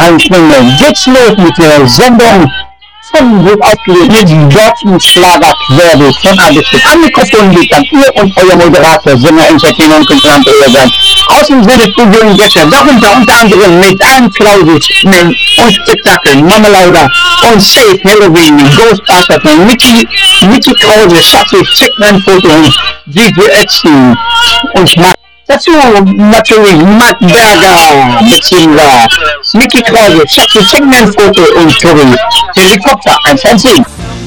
Freunde, geht's los mit der Sendung von gut ausgelegten deutschen Schlager querbeet von A bis Z. Am Mikrofon liegt dann ihr und euer Moderator, Sänger, Entertainer und Künstler Band. Aus dem Sendestudio in Gäste, darunter unter anderem mit Ann Claudius und Spektakel, Mama Lauda und Safe Halloween, Ghostbusters und Mickey Krause, Schatzi, Checkman Foto und DJ Epstein und dazu natürlich Matt Berger, beziehungsweise Mickey Krause, Schatzi, Checkman Foto und Tobi Helikopter 110.